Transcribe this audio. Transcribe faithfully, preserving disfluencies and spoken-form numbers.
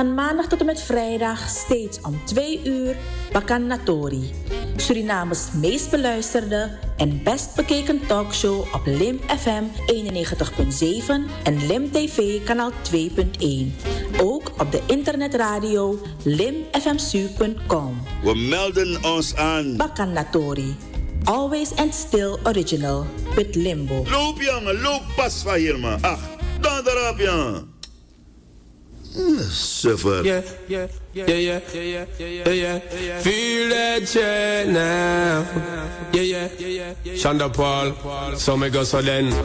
Van maandag tot en met vrijdag steeds om twee uur Bakan Natori. Surinames meest beluisterde en best bekeken talkshow op Lim F M eenennegentig komma zeven en Lim T V kanaal twee punt één. Ook op de internetradio lim f m s u punt com. We melden ons aan Bakan Natori. Always and still original with Limbo. Loop jongen, loop pas van hier man. Ach, dan erop jongen. Suffer. Yeah, yeah, yeah, yeah, yeah, yeah, yeah, yeah. Feel that shit now. Yeah, yeah, yeah, yeah. Shonda Paul, so me go so then.